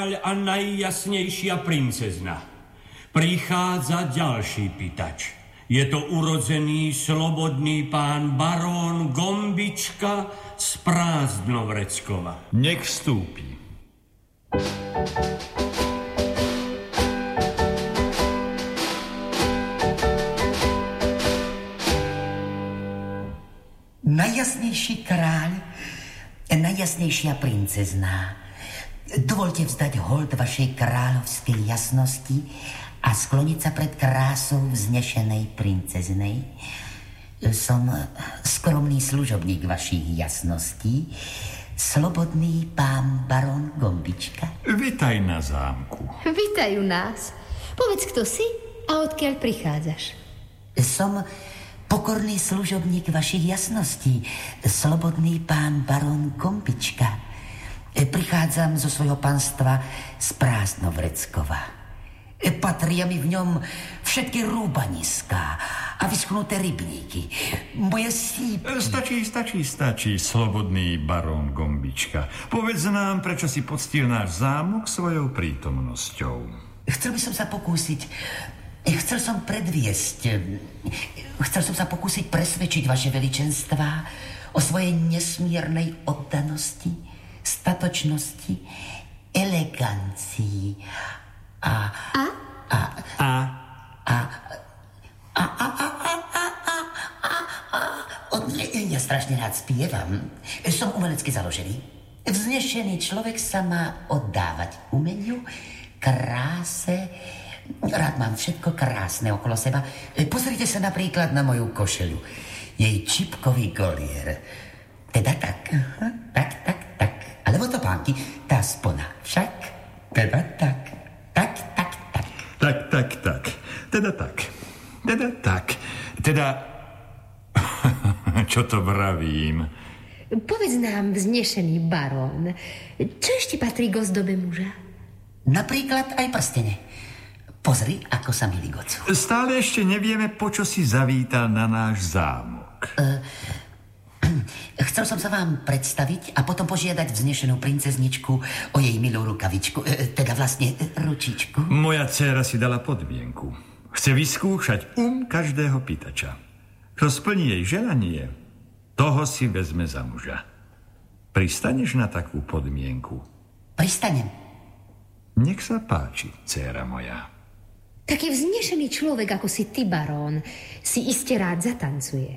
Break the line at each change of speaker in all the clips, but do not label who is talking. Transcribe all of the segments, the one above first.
a najjasnejšia princezna. Prichádza ďalší pýtač. Je to urodzený slobodný pán barón Gombička z Prázdnovreckova.
Nech vstúpi.
Najjasnejší kráľ, najjasnejšia princezná, dovolte vzdať hold vašej kráľovskej jasnosti a skloniť sa pred krásou vznešenej princeznej. Som skromný služobník vašich jasností, slobodný pán barón Gombička.
Vitaj na zámku.
Vítaj u nás. Povedz, kto si a odkiaľ prichádzaš.
Som pokorný služobník vašich jasností, slobodný pán barón Gombička. Prichádzam zo svojho panstva z Prázdnovreckova. Patria mi v ňom všetky rúbaniská a vyschnuté rybníky. Moje sípky...
Stačí, slobodný barón Gombička. Povedz nám, prečo si poctil náš zámok svojou prítomnosťou.
Chcel som sa pokúsiť presvedčiť vaše veličenstvá o svojej nesmiernej oddanosti, statočnosti, elegancii Ja strašne rád spievam. Som umelecky založený. Vznešený človek sa má oddávať umeniu, kráse. Rád mám všetko krásne okolo seba. Pozrite sa napríklad na moju košeľu. Jej čipkový golier. Teda tak. Alebo topánky. Tá spona. Však. Teda tak.
Čo to vravím?
Povedz nám, vznešený barón, čo ešte patrí k ozdobe muža?
Napríklad aj prstene. Pozri, ako sa mi ligocu.
Stále ešte nevieme, po čo si zavítal na náš zámok.
Chcel som sa vám predstaviť a potom požiadať vznešenú princezničku o jej milú rukavičku, teda vlastne ručičku.
Moja dcéra si dala podmienku. Chce vyskúšať každého pýtača. Kto splní jej želanie, toho si vezme za muža. Pristaneš na takú podmienku?
Pristanem.
Nech sa páči, dcéra moja.
Taký vznešený človek, ako si ty, barón, si iste rád zatancuje.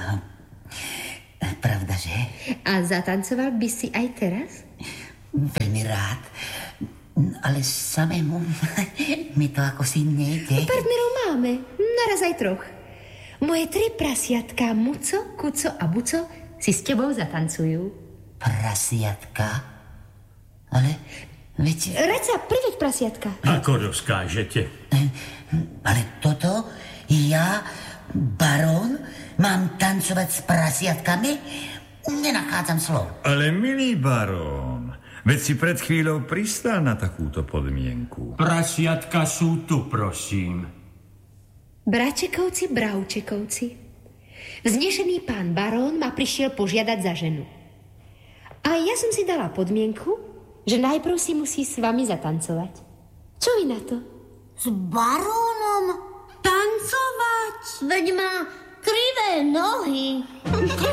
Pravda, že?
A zatancoval by si aj teraz?
Veľmi rád. Ale samému mi to ako si nejde.
Partnerov máme, naraz aj troch. Moje 3 prasiatka, Muco, Kuco a Buco, si s tebou zatancujú.
Prasiatka? Ale veď...
Raď sa, priveď prasiatka.
Ako rozkážete?
Ale toto ja, barón, mám tancovať s prasiatkami? Nenachádzam slov.
Ale milý barón, veď si pred chvíľou pristal na takúto podmienku.
Prasiatka sú tu, prosím.
Bračekovci, Bravčekovci, vznešený pán barón ma prišiel požiadať za ženu. A ja som si dala podmienku, že najprv si musí s vami zatancovať. Čo vy na to?
S barónom? Tancovať? Veď má krivé nohy.